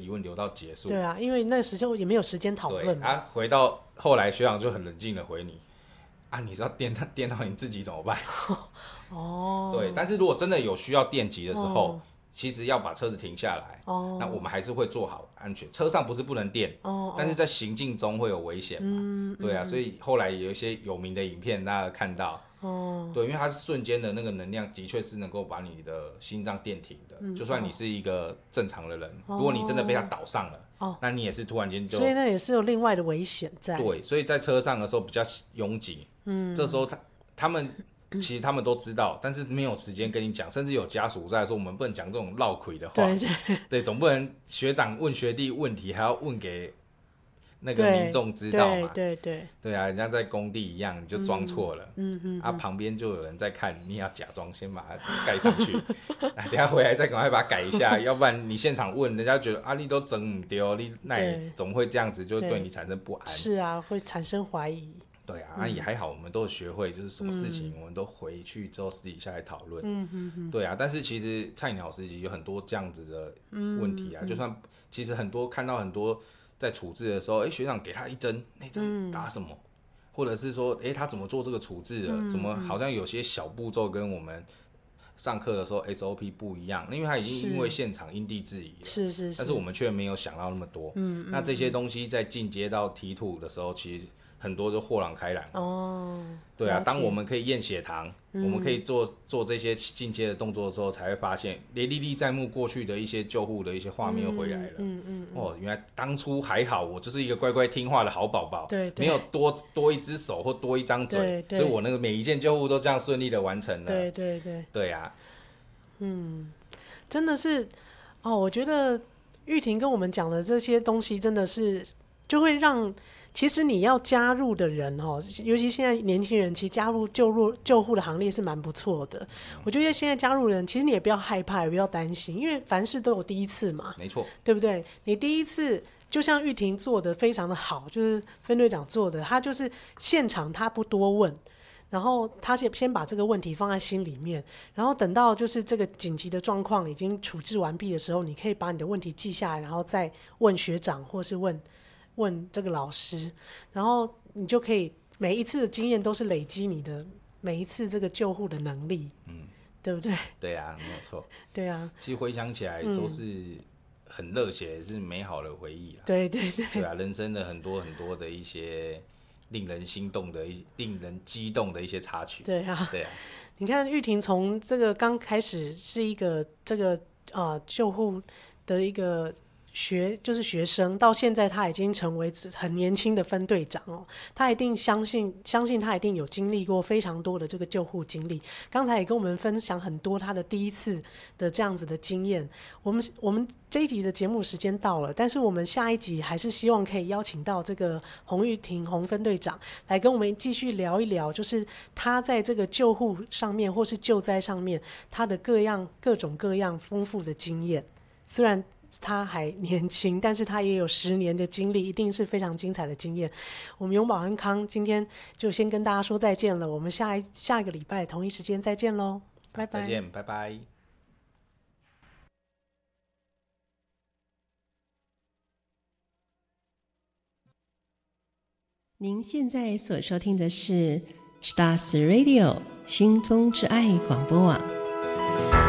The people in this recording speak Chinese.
疑问留到结束。 对啊，因为那时候也没有时间讨论嘛。 回到后来学长就很冷静的回你你知道电到你自己怎么办？对，但是如果真的有需要电击的时候，其实要把车子停下来。那我们还是会做好安全，车上不是不能电，但是在行进中会有危险嘛。对啊，所以后来有一些有名的影片大家看到。对，因为它是瞬间的那个能量，的确是能够把你的心脏电停的。就算你是一个正常的人，如果你真的被它导上了，那你也是突然间就。 所以那也是有另外的危险在。 对，所以在车上的时候比较拥挤。这时候他们其实他们都知道，但是没有时间跟你讲，甚至有家属在说，我们不能讲这种绕口的话。对，总不能学长问学弟问题，还要问给那个民众知道嘛。对啊，人家在工地一样，你就装错了。旁边就有人在看，你也要假装先把它盖上去。等一下回来再赶快把它改一下，要不然你现场问，人家觉得你都整不丢，你那总会这样子，就对你产生不安。 是啊，会产生怀疑。 对啊，也还好，我们都有学会，就是什么事情我们都回去之后私底下来讨论。对啊，但是其实菜鸟司机有很多这样子的问题啊，就算其实看到很多在处置的时候，学长给他一针，那针打什么？或者是说，他怎么做这个处置的？怎么好像有些小步骤跟我们上课的时候 SOP 不一样？因为他已经因为现场因地制宜了， 是， 但是我们却没有想到那么多。那这些东西在进阶到 T2 的时候，其实很多就豁然开朗。对啊，当我们可以验血糖，我们可以做这些进阶的动作的时候，才会发现历历在目过去的一些救护的一些画面又回来了。原来当初还好，我就是一个乖乖听话的好宝宝，没有多一只手或多一张嘴，所以我那个每一件救护都这样顺利的完成了。对啊， 真的是我觉得玉婷跟我们讲的这些东西，真的是就会让。其实你要加入的人尤其现在年轻人，其实加入救护的行列是蛮不错的。我觉得现在加入的人，其实你也不要害怕，也不要担心，因为凡事都有第一次嘛， 没错， 对不对？你第一次就像玉婷做的非常的好，就是分队长做的，他就是现场他不多问，然后他先把这个问题放在心里面，然后等到就是这个紧急的状况已经处置完毕的时候，你可以把你的问题记下来，然后再问学长或是问这个老师，然后你就可以每一次的经验都是累积你的每一次这个救护的能力，对不对？ 对啊，没有错。 对啊， 其实回想起来都是很热血，是美好的回忆啦。 对啊，人生的很多很多的一些令人心动的、令人激动的一些插曲。 对啊，你看玉婷从这个刚开始是一个这个救护的一个就是学生，到现在他已经成为很年轻的分队长他一定相信他一定有经历过非常多的这个救护经历。刚才也跟我们分享很多他的第一次的这样子的经验。我们这一集的节目时间到了，但是我们下一集还是希望可以邀请到这个洪玉婷洪分队长来跟我们继续聊一聊，就是他在这个救护上面或是救灾上面他的各种各样丰富的经验。虽然他还年轻，但是他也有10年的经历，一定是非常精彩的经验。我们永保安康今天就先跟大家说再见了，我们下一个礼拜同一时间再见咯，拜拜。 再见，拜拜。 您现在所收听的是 Stars Radio 心中之爱广播网。